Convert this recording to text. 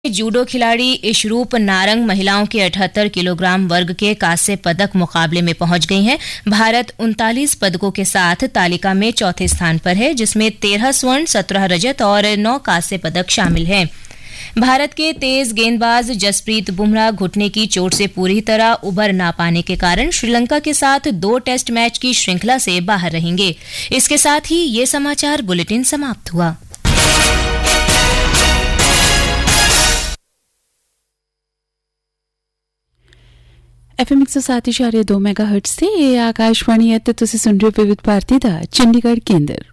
Judo खिलाड़ी इशरूप नारंग महिलाओं के 78 किलोग्राम वर्ग के कांस्य पदक मुकाबले में पहुंच गई हैं। भारत 39 पदकों के साथ तालिका में चौथे स्थान पर है, जिसमें 13 स्वर्ण, 17 रजत और 9 कांस्य पदक शामिल हैं। भारत के तेज गेंदबाज जसप्रीत बुमराह घुटने की चोट से पूरी तरह उबर ना पाने के कारण श्रीलंका के साथ 2 टेस्ट मैच की श्रृंखला से बाहर रहेंगे। इसके साथ ही ये समाचार बुलेटिन समाप्त हुआ। FM 107.2 ਮੈਗਾਹਰਟਜ਼ ਤੇ ਆਕਾਸ਼ਵਾਣੀ ਹੈ ਤੇ ਤੁਸੀਂ ਸੁਣ ਰਹੇ ਹੋ ਵਿਵਿਧ ਭਾਰਤੀ ਦਾ ਚੰਡੀਗੜ੍ਹ ਕੇਂਦਰ।